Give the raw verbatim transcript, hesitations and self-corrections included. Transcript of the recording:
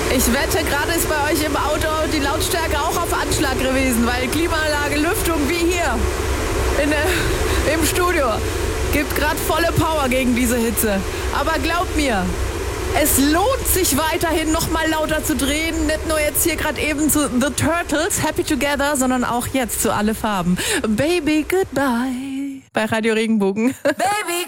Ich wette, gerade ist bei euch im Auto die Lautstärke auch auf Anschlag gewesen, weil Klimaanlage, Lüftung wie hier in der, im Studio gibt gerade volle Power gegen diese Hitze. Aber glaubt mir, es lohnt sich weiterhin noch mal lauter zu drehen. Nicht nur jetzt hier gerade eben zu The Turtles, Happy Together, sondern auch jetzt zu Alle Farben. Baby, goodbye bei Radio Regenbogen. Baby,